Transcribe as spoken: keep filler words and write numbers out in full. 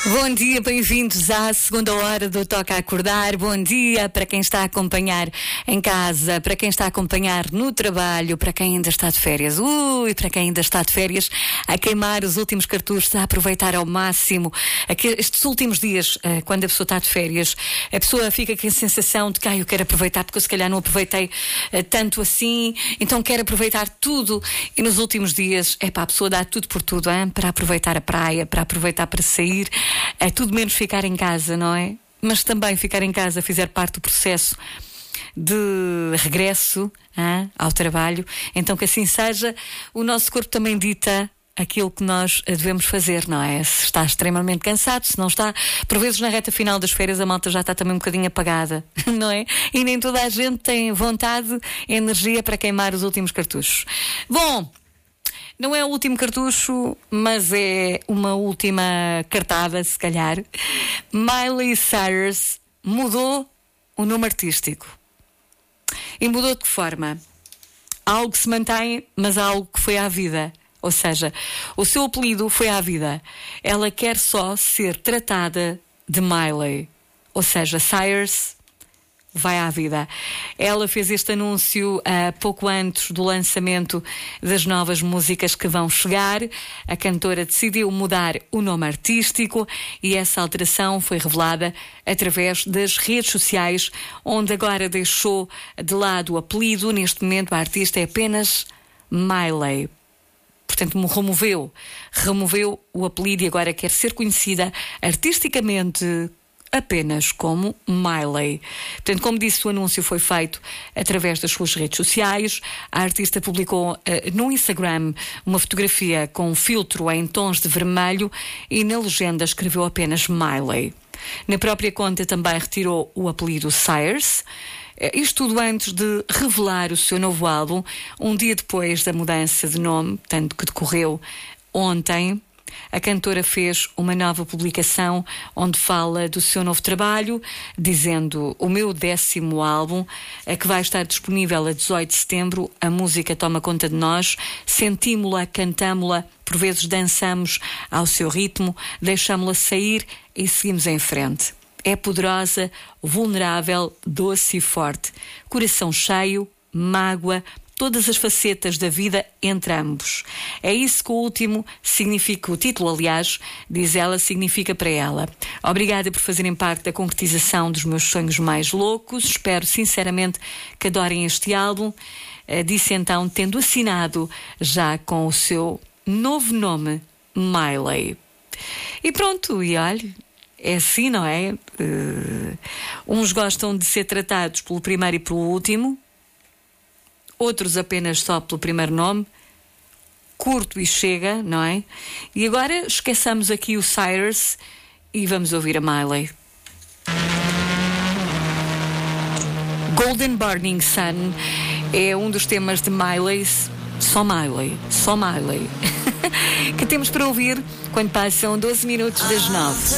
Bom dia, bem-vindos à segunda hora do Toca a Acordar. Bom dia para quem está a acompanhar em casa, para quem está a acompanhar no trabalho, para quem ainda está de férias. Ui, para quem ainda está de férias, a queimar os últimos cartuchos, a aproveitar ao máximo estes últimos dias, quando a pessoa está de férias. A pessoa fica com a sensação de que ah, eu quero aproveitar porque eu se calhar não aproveitei tanto assim, então quero aproveitar tudo. E nos últimos dias, é pá, a pessoa dá tudo por tudo, hein? Para aproveitar a praia, para aproveitar para sair. É tudo menos ficar em casa, não é? Mas também ficar em casa fizer parte do processo de regresso hein, ao trabalho. Então que assim seja. O nosso corpo também dita aquilo que nós devemos fazer, não é? Se está extremamente cansado, se não está, por vezes na reta final das férias a malta já está também um bocadinho apagada, não é? E nem toda a gente tem vontade e energia para queimar os últimos cartuchos. Bom, não é o último cartucho, mas é uma última cartada, se calhar. Miley Cyrus mudou o nome artístico. E mudou de que forma? Algo que se mantém, mas algo que foi à vida. Ou seja, o seu apelido foi à vida. Ela quer só ser tratada de Miley. Ou seja, Cyrus vai à vida. Ela fez este anúncio uh, pouco antes do lançamento das novas músicas que vão chegar. A cantora decidiu mudar o nome artístico e essa alteração foi revelada através das redes sociais, onde agora deixou de lado o apelido. Neste momento a artista é apenas Miley. Portanto, me removeu, removeu o apelido e agora quer ser conhecida artisticamente apenas como Miley. Portanto, como disse, o anúncio foi feito através das suas redes sociais. A artista publicou uh, no Instagram uma fotografia com um filtro em tons de vermelho e na legenda escreveu apenas Miley. Na própria conta também retirou o apelido Cyrus. Isto tudo antes de revelar o seu novo álbum, um dia depois da mudança de nome, tanto que decorreu ontem. A cantora fez uma nova publicação onde fala do seu novo trabalho, dizendo: o meu décimo álbum, que vai estar disponível a dezoito de setembro, a música toma conta de nós, sentimos-la, cantamos-la, por vezes dançamos ao seu ritmo, deixamos-la sair e seguimos em frente. É poderosa, vulnerável, doce e forte. Coração cheio, mágoa, todas as facetas da vida entre ambos. É isso que o último significa, o título, aliás, diz ela, significa para ela. Obrigada por fazerem parte da concretização dos meus sonhos mais loucos. Espero sinceramente que adorem este álbum. Disse então, tendo assinado já com o seu novo nome, Miley. E pronto, e olha, é assim, não é? Uh, uns gostam de ser tratados pelo primeiro e pelo último, outros apenas só pelo primeiro nome, curto e chega, não é? E agora esqueçamos aqui o Cyrus e vamos ouvir a Miley. Golden Burning Sun é um dos temas de Miley, só Miley, só Miley, que temos para ouvir quando passam doze minutos das nove.